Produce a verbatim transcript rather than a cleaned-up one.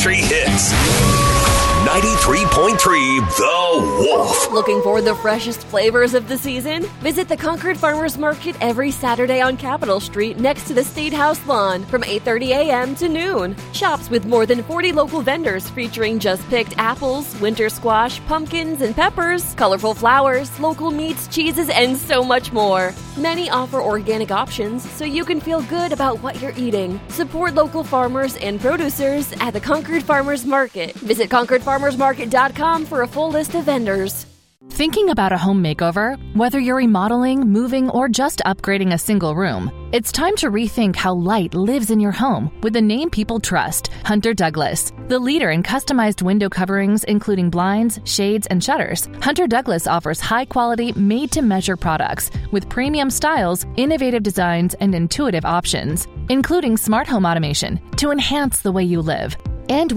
country hits. ninety-three point three The Wolf. Looking for the freshest flavors of the season? Visit the Concord Farmers Market every Saturday on Capitol Street next to the State House lawn from eight thirty a.m. to noon. Shops with more than forty local vendors featuring just-picked apples, winter squash, pumpkins, and peppers, colorful flowers, local meats, cheeses, and so much more. Many offer organic options so you can feel good about what you're eating. Support local farmers and producers at the Concord Farmers Market. Visit concord farmers market dot com for a full list of vendors. Thinking about a home makeover? Whether you're remodeling, moving, or just upgrading a single room, it's time to rethink how light lives in your home with the name people trust, Hunter Douglas. The leader in customized window coverings, including blinds, shades, and shutters, Hunter Douglas offers high-quality, made-to-measure products with premium styles, innovative designs, and intuitive options, including smart home automation to enhance the way you live. And